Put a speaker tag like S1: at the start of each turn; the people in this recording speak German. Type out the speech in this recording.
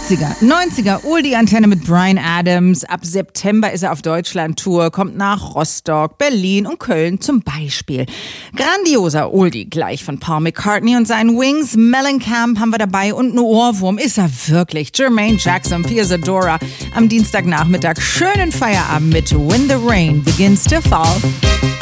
S1: 80er, 90er, Oldie-Antenne mit Bryan Adams. Ab September ist er auf Deutschland-Tour, kommt nach Rostock, Berlin und Köln zum Beispiel. Grandioser Oldie gleich von Paul McCartney und seinen Wings. Mellencamp haben wir dabei und ein Ohrwurm ist er wirklich. Jermaine Jackson, Pia Zadora am Dienstagnachmittag. Schönen Feierabend mit When the Rain Begins to Fall.